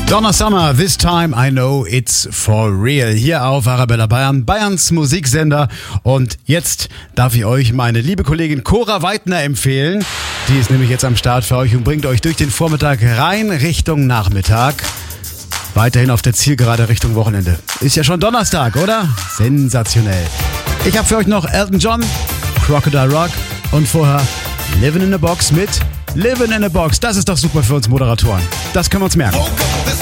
Donna Summer, This Time I Know It's For Real. Hier auf Arabella Bayern, Bayerns Musiksender. Und jetzt darf ich euch meine liebe Kollegin Cora Weidner empfehlen. Die ist nämlich jetzt am Start für euch und bringt euch durch den Vormittag rein Richtung Nachmittag. Weiterhin auf der Zielgerade Richtung Wochenende. Ist ja schon Donnerstag, oder? Sensationell. Ich habe für euch noch Elton John, Crocodile Rock und vorher Living in a Box mit Living in a Box. Das ist doch super für uns Moderatoren. Das können wir uns merken.